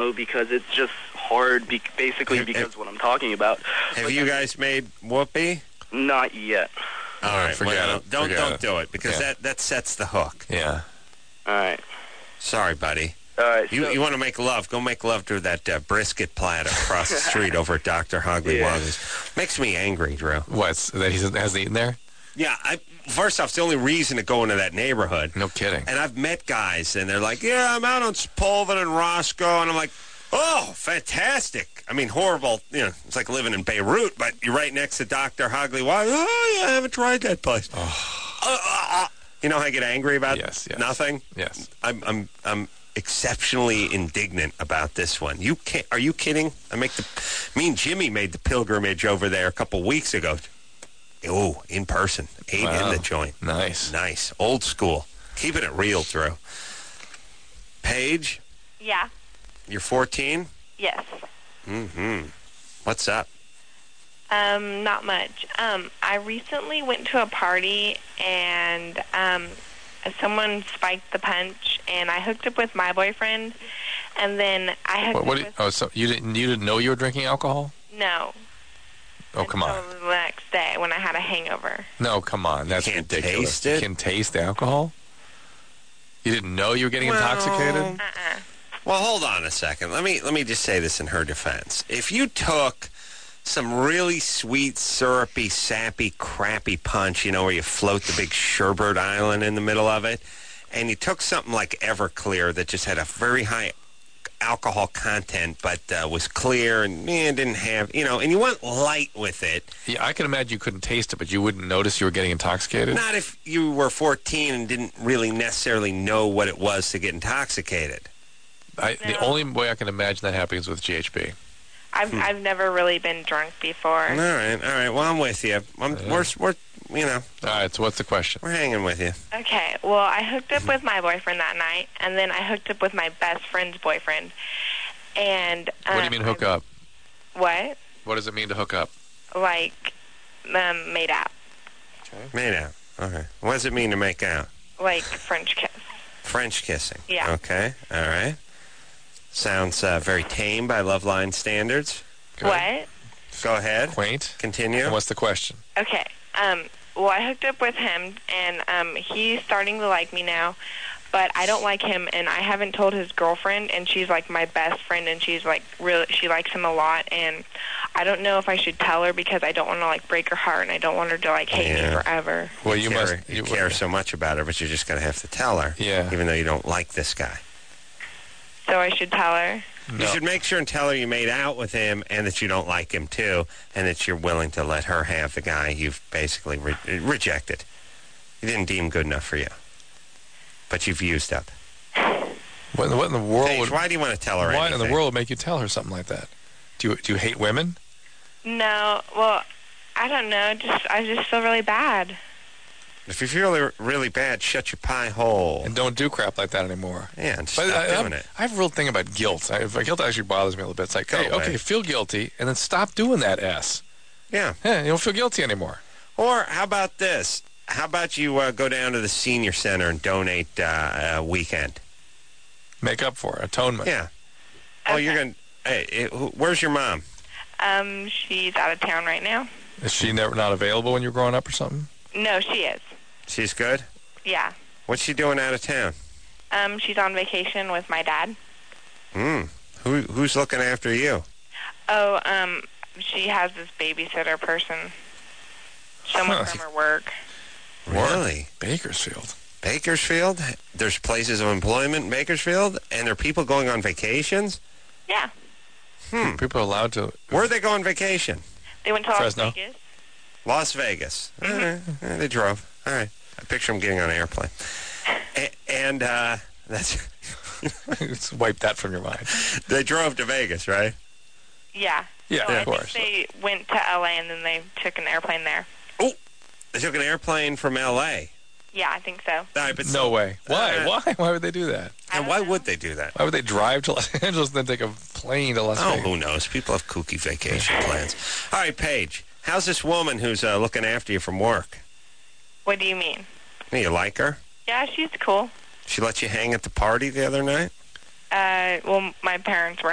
know because it's just hard, basically because of what I'm talking about. Have you guys made whoopee? Not yet. All right, forget it. Don't Forget do it because that sets the hook. Yeah. All right. Sorry, buddy. All right. You want to make love? Go make love to that brisket platter across the street over at Dr. Hogley Woggley's. Makes me angry, Drew. What? That he hasn't eaten there? Yeah. First off, it's the only reason to go into that neighborhood. No kidding. And I've met guys, and they're like, "Yeah, I'm out on Sepulveda and Roscoe," and I'm like, "Oh, fantastic! I mean, horrible. You know, it's like living in Beirut, but you're right next to Dr. Hogley Woggley. Oh, yeah, I haven't tried that place. You know how I get angry about nothing? Yes. I'm exceptionally indignant about this one. You can't. Are you kidding? Me and Jimmy made the pilgrimage over there a couple weeks ago. Oh, in person. Ate in the joint. Nice. Old school. Keeping it real, Drew. Paige? Yeah. You're 14? Yes. Mm-hmm. What's up? Not much. I recently went to a party and someone spiked the punch, and I hooked up with my boyfriend, and then I hooked up with... so you didn't know you were drinking alcohol? No. Oh, come on. Until the next day when I had a hangover. No, come on. That's ridiculous. Taste it? You can taste the alcohol? You didn't know you were getting intoxicated? Well, hold on a second. Let me just say this in her defense. If you took some really sweet, syrupy, sappy, crappy punch, where you float the big sherbet island in the middle of it, and you took something like Everclear that just had a very high alcohol content but was clear and didn't have, and you went light with it. Yeah, I can imagine you couldn't taste it, but you wouldn't notice you were getting intoxicated? Not if you were 14 and didn't really necessarily know what it was to get intoxicated. The only way I can imagine that happening is with GHB. I've never really been drunk before. All right. Well, I'm with you. We're All right, so what's the question? We're hanging with you. Okay, well, I hooked up with my boyfriend that night, and then I hooked up with my best friend's boyfriend. And what do you mean hook up? What? What does it mean to hook up? Like, made out. Okay. Made out. Okay. What does it mean to make out? Like French kiss. French kissing. Yeah. Okay. All right. Sounds very tame by Loveline standards. Good. What? Go ahead. Quaint. Continue. And what's the question? Okay. Well, I hooked up with him, and he's starting to like me now, but I don't like him, and I haven't told his girlfriend, and she's like my best friend, and she's like she likes him a lot, and I don't know if I should tell her because I don't want to like break her heart, and I don't want her to like hate me forever. Well, you care so much about her, but you're just going to have to tell her, even though you don't like this guy. So I should tell her? No. You should make sure and tell her you made out with him and that you don't like him, too, and that you're willing to let her have the guy you've basically rejected. He didn't deem good enough for you. But you've used up. What in the world Paige, why do you want to tell her What anything? in the world would make you tell her something like that? Do you hate women? No. Well, I don't know. I just feel really bad. If you feel really bad, shut your pie hole. And don't do crap like that anymore. Yeah, and stop doing it. I have a real thing about guilt. Guilt actually bothers me a little bit. It's like, hey, okay, feel guilty, and then stop doing that S. Yeah. Yeah, you don't feel guilty anymore. Or how about this? How about you go down to the senior center and donate a weekend? Make up for it. Atonement. Yeah. Okay. Oh, you're going to... Hey, where's your mom? She's out of town right now. Is she not available when you were growing up or something? No, she is. She's good? Yeah. What's she doing out of town? She's on vacation with my dad. Who's looking after you? Oh, she has this babysitter person. Someone from her work. Really? Bakersfield. Bakersfield? There's places of employment in Bakersfield? And there are people going on vacations? Yeah. People are allowed to... Where are they go on vacation? They went to Las Fresno. Vegas. Las Vegas. Mm-hmm. They drove. All right. I picture them getting on an airplane. And that's... Just wipe that from your mind. They drove to Vegas, right? Yeah. Yeah, so of I course. think they went to L.A. and then they took an airplane there. Oh, they took an airplane from L.A.? Yeah, I think so. All right, but No way. Why? Why would they do that? And why would they do that? Why would they drive to Los Angeles and then take a plane to Las Vegas? Oh, who knows? People have kooky vacation plans. All right, Paige, how's this woman who's looking after you from work? What do you mean? You like her? Yeah, she's cool. She let you hang at the party the other night? Well, my parents were